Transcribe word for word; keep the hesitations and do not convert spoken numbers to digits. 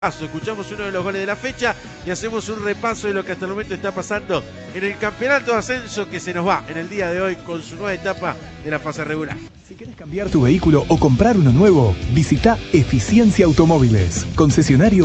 Escuchamos uno de los goles de la fecha y hacemos un repaso de lo que hasta el momento está pasando en el campeonato de ascenso que se nos va en el día de hoy con su nueva etapa de la fase regular. Si quieres cambiar tu vehículo o comprar uno nuevo, visita Eficiencia Automóviles, concesionario